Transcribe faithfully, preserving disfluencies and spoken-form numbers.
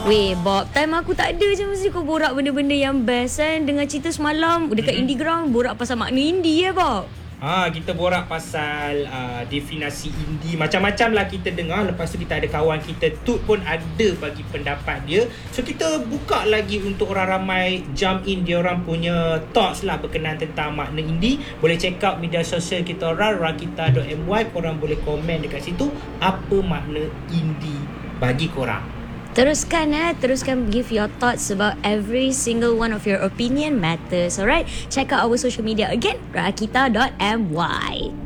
Weh Bob, time aku tak ada je mesti kau borak benda-benda yang best kan. Dengan cerita semalam dekat mm-hmm. Indie Ground, borak pasal makna indie ya Bob. Ha, kita borak pasal uh, definasi indie. Macam-macam lah kita dengar. Lepas tu kita ada kawan kita Tut pun ada bagi pendapat dia. So kita buka lagi untuk orang ramai jump in dia orang punya thoughts lah berkenaan tentang makna indie. Boleh check out media sosial kita orang, rakita dot my. Korang boleh komen dekat situ apa makna indie bagi korang. Teruskan eh, teruskan give your thoughts about every single one of your opinion matters. Alright, check out our social media again, rakita dot my.